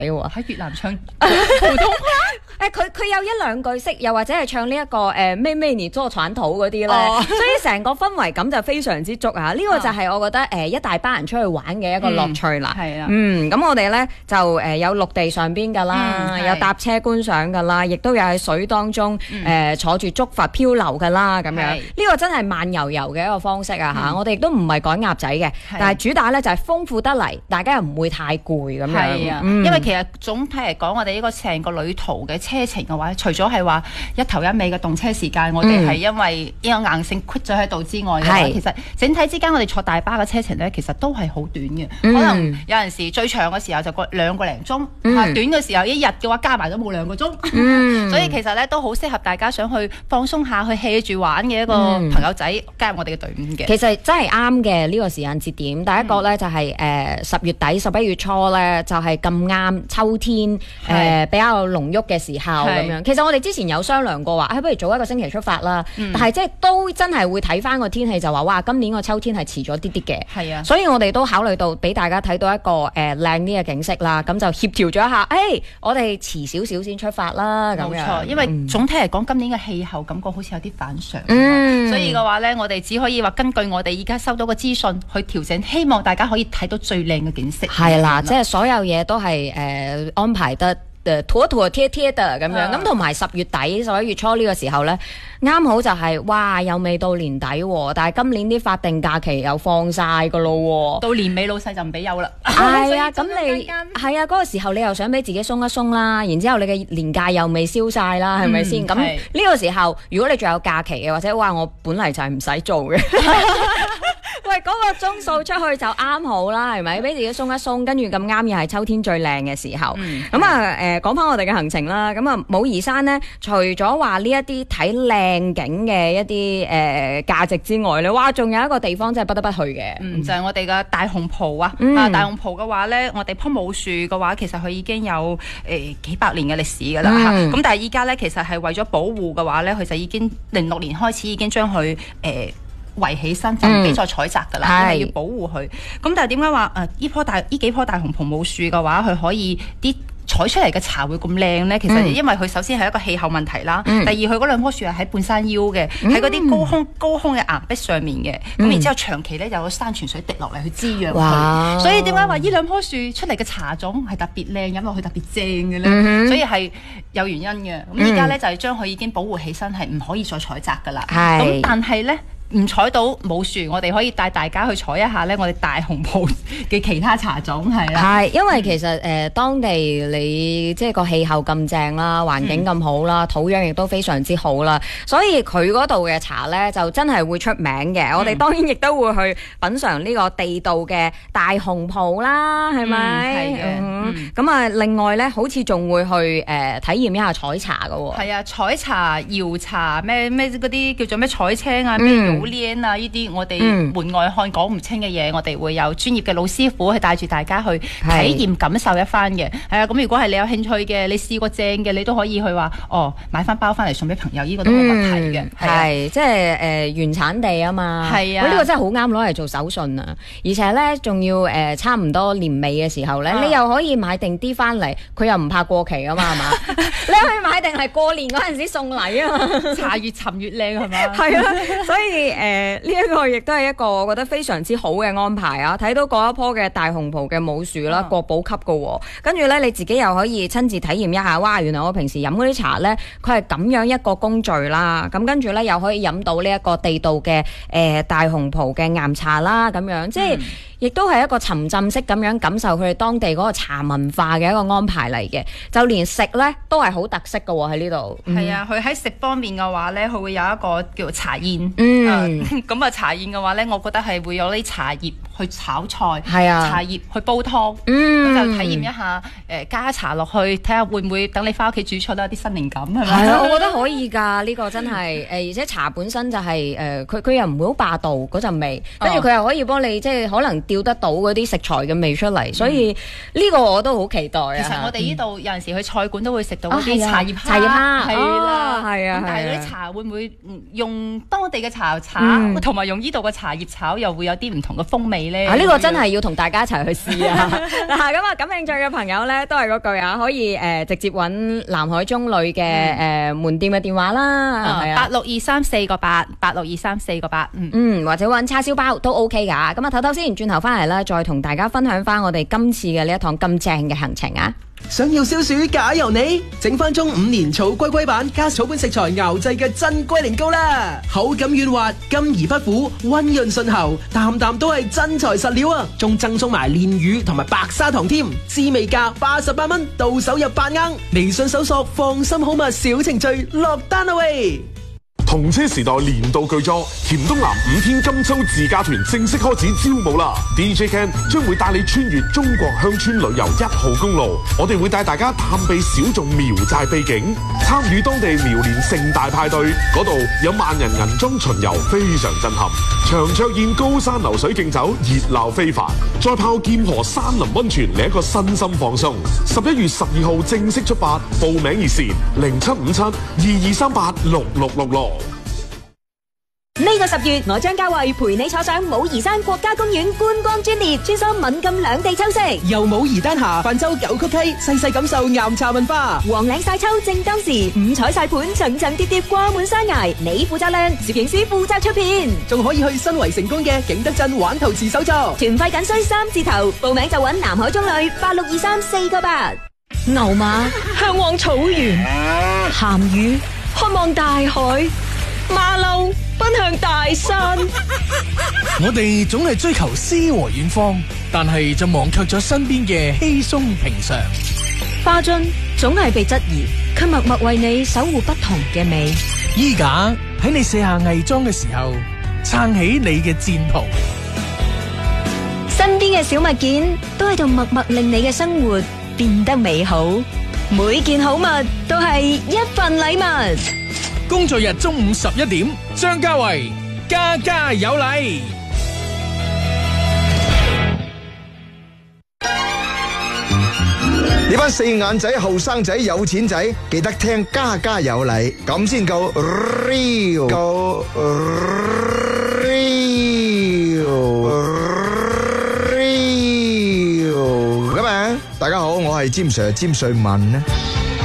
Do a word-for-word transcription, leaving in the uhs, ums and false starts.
喺越南唱普通話， 誒佢佢有一兩句識，又或者係唱呢、這、一個誒咩咩年做傳統嗰啲咧， 哦、 所以成個氛圍感就非常之足啊！呢、這個就係我覺得誒、呃、一大班人出去玩嘅一個樂趣啦。 係啊、 嗯，咁、嗯、我哋咧就誒、呃、有陸地上邊㗎啦， 嗯、 有搭車觀賞㗎啦，亦都有喺水當中誒、 嗯呃、坐住竹筏漂流㗎啦，咁樣呢、這個真係慢遊遊嘅一個方式啊嚇！嗯、我哋亦都唔係趕鴨仔嘅，但係主打咧就係豐富得嚟，大家又唔會太攰咁樣。 係啊，嗯、因為其實總體嚟講，我哋呢個成個旅途嘅車程嘅話，除咗係話一頭一尾嘅動車時間，我哋係因為呢個硬性 quit 咗喺度之外嘅話， 係其實整體之間我哋坐大巴嘅車程咧，其實都係好短嘅。 嗯、 可能有陣時最長嘅時候就個兩個零鐘，嗯、短嘅時候一日嘅話加埋都冇兩個鐘。嗯、所以其實咧都好適合大家想去放鬆下去 hea 住玩嘅一個朋友仔加入我哋嘅隊伍嘅。 其實真係啱嘅呢個時間節點。第一個咧就係誒十月底十一月初咧就係咁啱秋天誒、呃、比較濃郁嘅時候咁樣。其實我哋之前有商量過話，誒、哎、不如早一個星期出發啦。嗯、但係即係都真係會睇翻個天氣，就話哇今年個秋天係遲咗啲啲嘅。係啊，所以我哋都考慮到俾大家睇到一個誒靚啲嘅景色啦。咁就協調咗一下，誒、哎、我哋遲少少先出發啦。咁樣冇錯，因為總體嚟講，今年嘅氣候感覺好似有啲反常。 嗯， 所以嘅話咧，我哋只可以話根據我哋而家收到嘅資訊去調整，希望大家可以睇到最靚嘅景色。 係啦，即係所有嘢都係誒、呃、安排得誒妥妥貼貼嘅咁樣。咁同埋十月底十一月初呢個時候咧，啱好就係、是、哇又未到年底喎，但係今年啲法定假期又放晒㗎咯喎。 到年尾老細就唔俾休啦。 係啊，咁你係啊嗰個時候你又想俾自己鬆一鬆啦，然之後你嘅年假又未燒晒啦，係咪先？咁呢個時候如果你仲有假期嘅，或者哇我本嚟就係唔使做嘅。喂，嗰、那個鐘數出去就啱好啦，係咪？俾自己鬆一鬆，跟住咁啱又係秋天最靚嘅時候。咁啊、嗯，誒講翻我哋嘅行程啦。咁啊，武夷山呢，除咗話呢一啲睇靚景嘅一啲誒價值之外咧，哇，仲有一個地方真係不得不去嘅、 嗯，就係、是、我哋嘅大紅袍啊！ 嗯、 啊，大紅袍嘅話咧，我哋棵武樹嘅話，其實佢已經有誒、呃、幾百年嘅歷史㗎啦嚇。咁、嗯、但係依家咧，其實係為咗保護嘅話咧，佢就已經零六年開始已經將佢誒。呃圍起身就唔俾再採摘㗎啦，嗯、因為要保護佢。咁但係點解話誒呢棵大呢幾棵大紅袍武樹嘅話，佢可以啲採出嚟嘅茶會咁靚咧？其實因為佢首先係一個氣候問題啦，嗯、第二佢嗰兩棵樹係喺半山腰嘅，喺嗰啲高空高空嘅岩壁上面嘅。咁、嗯、然之後長期咧有山泉水滴落嚟去滋養佢，哇所以點解話呢兩棵樹出嚟嘅茶種係特別靚，飲落去特別正嘅咧？嗯、所以係有原因嘅。咁依家咧就係將佢已經保護起身，係唔可以再採摘㗎啦。咁是但係咧。唔採到冇樹，我哋可以帶大家去採一下咧，我哋大紅袍嘅其他茶種係啦。係，因為其實誒、呃、當地你即係個氣候咁正啦，環境咁好啦，嗯、土壤亦都非常之好啦，所以佢嗰度嘅茶咧就真係會出名嘅。嗯、我哋當然亦都會去品嚐呢個地道嘅大紅袍啦，係咪？係嘅。咁啊，另外咧，好似仲會去誒、呃、體驗一下採茶㗎喎。係啊，採茶、搖茶咩咩嗰啲叫做咩採青啊咩。嗯好靚啊！呢啲我哋門外漢講唔清嘅嘢，嗯、我哋會有專業嘅老師傅去帶住大家去體驗感受一番嘅。係啊，咁如果係你有興趣嘅，你試過正嘅，你都可以去話哦，買翻包翻嚟送俾朋友，呢、呢個都冇問題嘅。係、嗯，即係誒原產地啊嘛。係啊，呢、呢個真係好啱攞嚟做手信啊！而且咧，仲要誒、呃、差唔多年尾嘅時候咧，啊、你又可以買定啲翻嚟，佢又唔怕過期啊嘛，係嘛？你可以買定係過年嗰陣時送禮啊嘛。茶越沉越靚係嘛？係啊，所以。誒呢一個亦都係一個我覺得非常之好嘅安排啊！睇到嗰一棵嘅大紅袍嘅武樹啦，國寶級嘅喎，跟住咧你自己又可以親自體驗一下，哇！原來我平時飲嗰啲茶咧，佢係咁樣一個工序啦，咁跟住咧又可以飲到呢一個地道嘅誒、呃、大紅袍嘅岩茶啦，咁樣即係。嗯亦都係一個沉浸式咁樣感受佢哋當地嗰個茶文化嘅一個安排嚟嘅，就連食咧都係好特色嘅喎喺呢度。係啊，佢喺食方面嘅話咧，佢會有一個叫做茶宴。嗯，咁啊茶宴嘅話咧，我覺得係會有啲茶葉去炒菜，係啊，茶葉去煲湯。嗯，咁就體驗一下誒加茶落去，睇下會唔會等你翻屋企煮出一啲新靈感係咪？係啊，我覺得可以㗎，呢個真係誒，而且茶本身就係誒，佢佢又唔會好霸道嗰陣味，跟住佢又可以幫你即係可能。調得到嗰啲食材嘅味出嚟，所以呢個我都好期待啊！其實我哋呢度有陣時去菜館都會食到嗰啲茶葉蝦，茶葉蝦係啦，係啊。咁但係嗰啲茶會唔會用當地嘅茶炒，同埋用呢度嘅茶葉炒，又會有啲唔同嘅風味味咧？ 啊，呢、這個真係要同大家一齊去試啊！嗱，咁啊，感興趣嘅朋友咧，都係嗰句啊，可以誒、呃、直接揾南海中旅嘅誒、嗯呃、門店嘅電話啦，係啊， 八六二三四個八，八六二三四個八，嗯嗯，或者揾叉燒包都 OK 噶。咁啊，唞唞先，轉頭翻嚟啦，再同大家分享翻我哋今次嘅呢一趟咁正嘅行程啊！ 想要消暑假由你，整翻中五年草龜龜版加草本食材熬製嘅真龜苓膏啦，口感軟滑，甘而不苦，溫潤順喉，啖啖都係真材實料啊！仲贈送埋煉乳同埋白砂糖添，滋味價八十八蚊，到手入八盎。微信搜索放心好物小程序落單啦喂！ 同車時代年度巨作黔東南五天金秋自駕團正式開始招募啦 ！D J Ken 將會帶你穿越中國鄉村旅遊一號公路，我哋會帶大家探秘小眾苗寨秘境，參與當地苗年盛大派對，嗰度有萬人銀裝巡遊，非常震撼。長桌宴高山流水競走，熱鬧非凡。再泡劍河山林溫泉，嚟一個身心放鬆。十一月十二號正式出發，報名熱線零七五七二二三八六六六六。 呢個十月，我張家慧陪你坐上武夷山國家公園觀光專列，穿梭閩贛兩地秋色， 由武夷丹霞泛舟九曲溪，細細感受岩茶文化。 黃嶺晒秋正當時，五彩晒盤層層疊疊掛滿山崖，你負責靚，攝影師負責出片， 仲可以去新圍成功嘅景德鎮玩陶瓷手作。 團費僅需三字頭，報名就揾南海中旅八六二三四個八。 牛馬向往草原，鹹魚渴望大海，馬騮奔向大山。 我哋總係追求詩和遠方，但係就忘卻咗身邊嘅稀鬆平常。 花樽總係被質疑，卻默默為你守護不同嘅美。 衣架喺你卸下偽裝嘅時候，撐起你嘅戰袍。 身邊嘅小物件都喺度默默令你嘅生活變得美好。每件好物都係一份禮物。 工作日中午十一點，張家慧家家有禮。 呢班四眼仔、後生仔、有錢仔，記得聽家家有禮，咁先夠 real， 夠 real， real 咁啊！大家好，我係詹 Sir 詹瑞文咧。